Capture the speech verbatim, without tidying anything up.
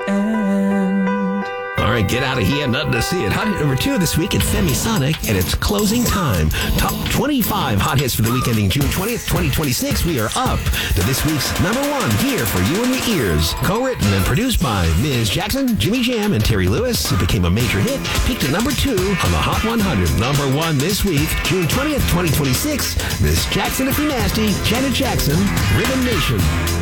end. All right, get out of here. Nothing to see it. Hot hit number two this week at Femisonic, and it's closing time. Top twenty-five hot hits for the week ending June twentieth, twenty twenty-six. We are up to this week's number one here for you and your ears. Co-written and produced by Miz Jackson, Jimmy Jam, and Terry Lewis. It became a major hit. Peaked at number two on the Hot one hundred. Number one this week, June twentieth, twenty twenty-six. Miz Jackson, If You Nasty, Janet Jackson, Rhythm Nation.